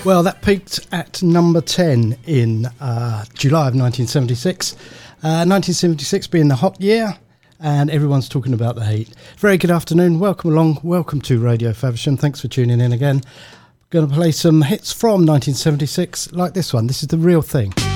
Well, that peaked at number 10 in July of 1976. 1976 being the hot year, and everyone's talking about the heat. Very good afternoon. Welcome along. Welcome to Radio Faversham. Thanks for tuning in again. Going to play some hits from 1976 like this one. This is The Real Thing.